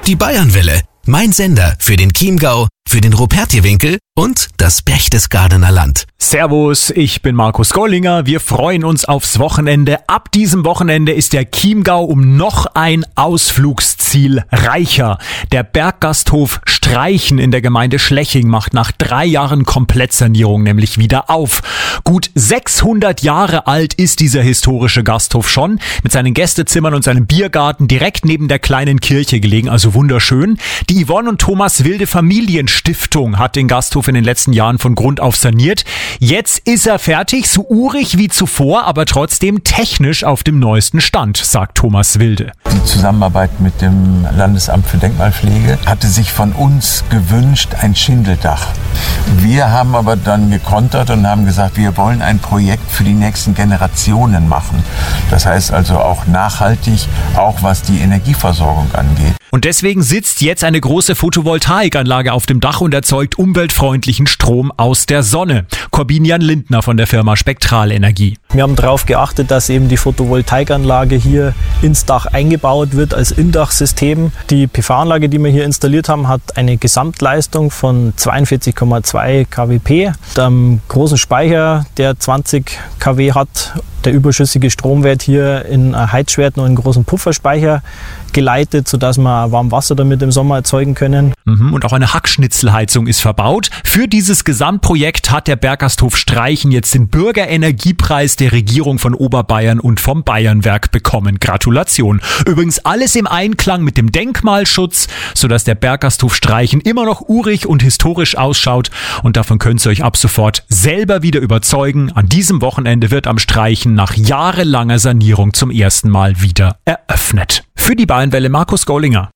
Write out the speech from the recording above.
Die Bayernwelle, mein Sender für den Chiemgau, für den Rupertiewinkel und das Berchtesgadener Land. Servus, ich bin Markus Gollinger. Wir freuen uns aufs Wochenende. Ab diesem Wochenende ist der Chiemgau um noch ein Ausflugsziel reicher. Der Berggasthof Streichen in der Gemeinde Schleching macht nach 3 Jahren Komplettsanierung nämlich wieder auf. Gut 600 Jahre alt ist dieser historische Gasthof schon, mit seinen Gästezimmern und seinem Biergarten direkt neben der kleinen Kirche gelegen, also wunderschön. Die Yvonne und Thomas Wilde Familienstiftung hat den Gasthof in den letzten Jahren von Grund auf saniert. Jetzt ist er fertig, so urig wie zuvor, aber trotzdem technisch auf dem neuesten Stand, sagt Thomas Wilde. Die Zusammenarbeit mit dem Landesamt für Denkmalpflege hatte sich von uns gewünscht ein Schindeldach. Wir haben aber dann gekontert und haben gesagt, wir wollen ein Projekt für die nächsten Generationen machen. Das heißt also auch nachhaltig, auch was die Energieversorgung angeht. Und deswegen sitzt jetzt eine große Photovoltaikanlage auf dem Dach und erzeugt umweltfreundlichen Strom aus der Sonne. Corbinian Lindner von der Firma Spektralenergie. Wir haben darauf geachtet, dass eben die Photovoltaikanlage hier ins Dach eingebaut wird als Indachsystem. Die PV-Anlage, die wir hier installiert haben, hat eine Gesamtleistung von 42,2 kWp. Am großen Speicher, der 20 kW hat, der überschüssige Strom wird hier in ein Heizschwert und einen großen Pufferspeicher geleitet, sodass wir Warmwasser damit im Sommer erzeugen können. Und auch eine Hackschnitzelheizung ist verbaut. Für dieses Gesamtprojekt hat der Berggasthof Streichen jetzt den Bürgerenergiepreis der Regierung von Oberbayern und vom Bayernwerk bekommen. Gratulation. Übrigens alles im Einklang mit dem Denkmalschutz, sodass der Berggasthof Streichen immer noch urig und historisch ausschaut. Und davon könnt ihr euch ab sofort selber wieder überzeugen. An diesem Wochenende wird am Streichen nach jahrelanger Sanierung zum ersten Mal wieder eröffnet. Für die Bayernwelle Markus Gollinger.